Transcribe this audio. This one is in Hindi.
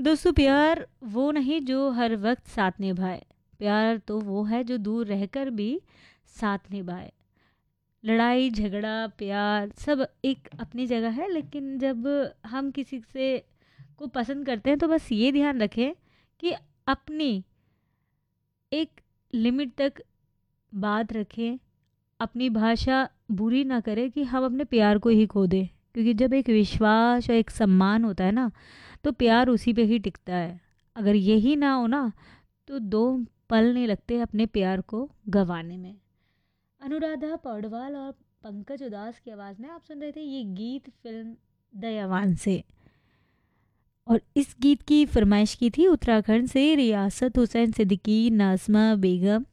दोस्तों, प्यार वो नहीं जो हर वक्त साथ निभाए। प्यार तो वो है जो दूर रहकर भी साथ निभाए। लड़ाई झगड़ा प्यार सब एक अपनी जगह है, लेकिन जब हम किसी से को पसंद करते हैं तो बस ये ध्यान रखें कि अपनी एक लिमिट तक बात रखें। अपनी भाषा बुरी ना करें कि हम अपने प्यार को ही खो दें, क्योंकि जब एक विश्वास और एक सम्मान होता है ना, तो प्यार उसी पे ही टिकता है। अगर यही ना हो ना, तो दो पल नहीं लगते अपने प्यार को गंवाने में। अनुराधा पौडवाल और पंकज उदास की आवाज़ में आप सुन रहे थे ये गीत फिल्म दयावान से। और इस गीत की फरमाइश की थी उत्तराखंड से रियासत हुसैन सिद्दीकी, नाज़मा बेगम